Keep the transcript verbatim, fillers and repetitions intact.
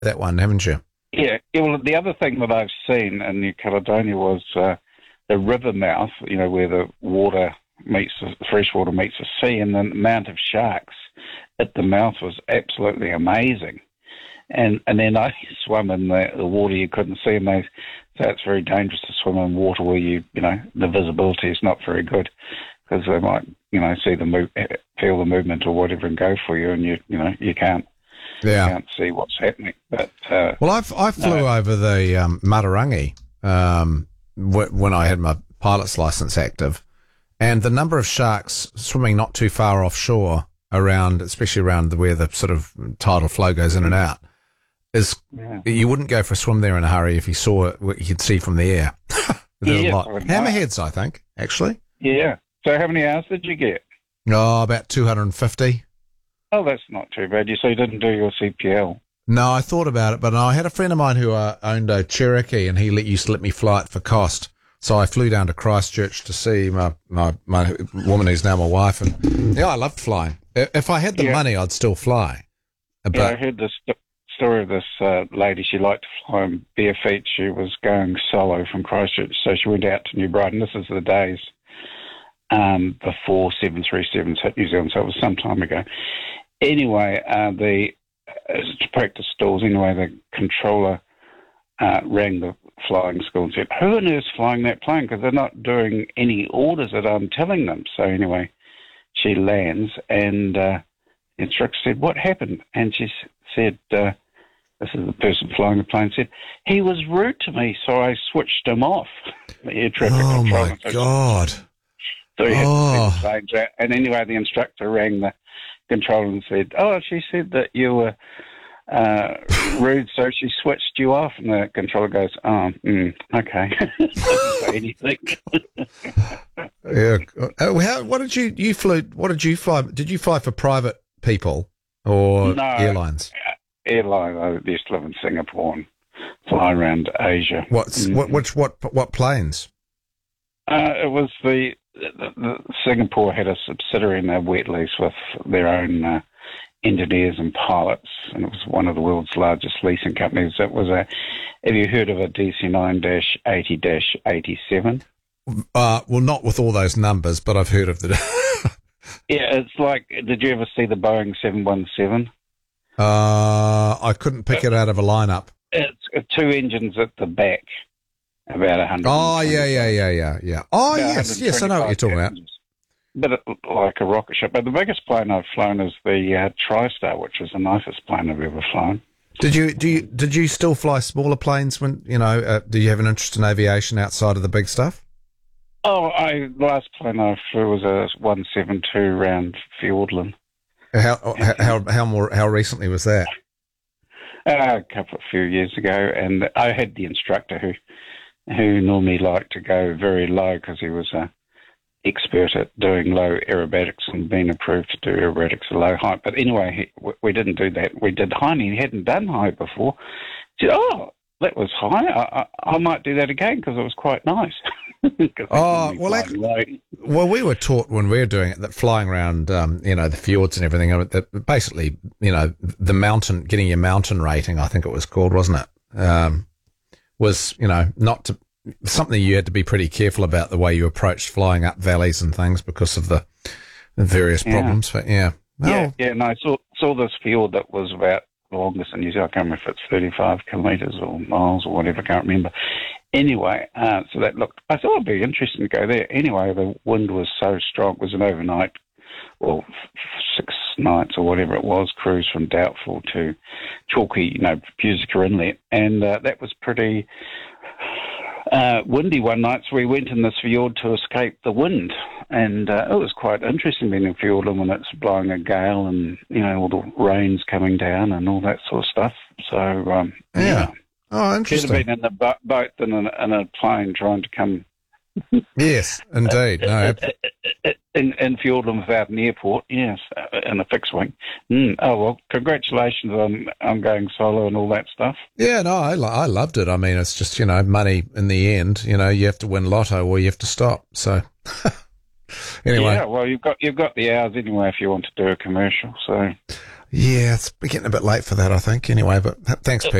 that one, haven't you? Yeah. yeah well, the other thing that I've seen in New Caledonia was uh, the river mouth, you know, where the water meets the fresh water meets the sea, and the amount of sharks at the mouth was absolutely amazing. And and then I swam in the, the water you couldn't see, and they so it's very dangerous to swim in water where you you know the visibility is not very good, because they might you know see the move, feel the movement or whatever and go for you, and you you know you can't yeah you can't see what's happening. But uh, well, I've I flew no. over the um, Matarangi um, w- when I had my pilot's license active, and the number of sharks swimming not too far offshore around, especially around the, where the sort of tidal flow goes in and out. Is Yeah. You wouldn't go for a swim there in a hurry if you saw it, what you could see from the air. There's Yeah, a lot. I would Hammerheads, I think, actually. Yeah. So how many hours did you get? Oh, about two hundred fifty. Oh, that's not too bad. You so you didn't do your C P L. No, I thought about it, but I had a friend of mine who uh, owned a Cherokee, and he let, used to let me fly it for cost. So I flew down to Christchurch to see my, my, my woman who's now my wife, and yeah, I loved flying. If I had the Yeah. money, I'd still fly. But Yeah, I heard this st- story of this uh, lady. She liked to fly in bare feet. She was going solo from Christchurch, so she went out to New Brighton. This is the days um, before seven thirty-sevens hit New Zealand, so it was some time ago. Anyway, uh, the uh, to practice stalls. Anyway, the controller uh, rang the flying school and said, "Who on earth's flying that plane? Because they're not doing any orders that I'm telling them." So anyway, she lands, and uh, the instructor said, "What happened?" And she s- said, uh, "This is the person flying the plane." Said, "He was rude to me, so I switched him off." The air traffic oh controller. my God. So he had Oh. to send the planes out. And anyway, the instructor rang the controller and said, "Oh, she said that you were uh, rude, so she switched you off." And the controller goes, "Oh, mm, okay." Doesn't say anything. Yeah. Uh, how, what did you, you flew, what did you fly? Did you fly for private people or No. airlines? Airline, I used to live in Singapore and fly around Asia. What's, Mm. what, which, what, what planes? Uh, it was the, the, the Singapore had a subsidiary in their wet lease with their own uh, engineers and pilots, and it was one of the world's largest leasing companies. It was a. Have you heard of a D C nine eighty eighty-seven? Uh, well, not with all those numbers, but I've heard of the. Yeah, it's like. Did you ever see the Boeing seven one seven? uh, I couldn't pick it out of a lineup. It's uh, two engines at the back, about a hundred. Oh yeah, yeah, yeah, yeah, yeah. Oh About yes, yes, I know what you're talking about. But it, like a rocket ship. But the biggest plane I've flown is the uh, TriStar, which is the nicest plane I've ever flown. Did you do you did you still fly smaller planes when you know? Uh, do you have an interest in aviation outside of the big stuff? Oh, I the last plane I flew was a one seven two round Fiordland. How how how more how recently was that? Uh, a couple of few years ago, and I had the instructor who who normally liked to go very low because he was a expert at doing low aerobatics and being approved to do aerobatics at low height. But anyway, he, we didn't do that. We did high, and he hadn't done high before. He said, "Oh, that was high. I, I, I might do that again because it was quite nice." Oh, well, that, well, we were taught when we were doing it that flying around, um, you know, the fjords and everything, uh, that basically, you know, the mountain, getting your mountain rating, I think it was called, wasn't it? Um, was, you know, not to, something you had to be pretty careful about the way you approached flying up valleys and things because of the, the various Yeah. problems. But yeah. Yeah, Oh, yeah, and I saw, saw this fjord that was about the longest in New Zealand. I can't remember if it's thirty-five kilometres or miles or whatever, I can't remember. Anyway, uh, so that looked, I thought it'd be interesting to go there. Anyway, the wind was so strong, it was an overnight, well, f- six nights or whatever it was, cruise from Doubtful to Chalky, you know, Pusica Inlet, and uh, that was pretty uh, windy one night, so we went in this fjord to escape the wind, and uh, it was quite interesting being in Fiordland when it's blowing a gale and, you know, all the rain's coming down and all that sort of stuff. So, um, yeah. yeah. Oh, Better interesting. been in a bo- boat than in a, in a plane trying to come Yes, indeed. No, ab- in, in Fiordland without an airport, yes, uh, in a fixed wing. Mm. Oh, well, congratulations on, on going solo and all that stuff. yeah, no, I, lo- I loved it. I mean, it's just, you know, money in the end. You know, you have to win lotto or you have to stop. So, anyway. Yeah, well, you've got you've got the hours anyway if you want to do a commercial. So, Yeah, it's getting a bit late for that, I think. Anyway, but thanks, Pete.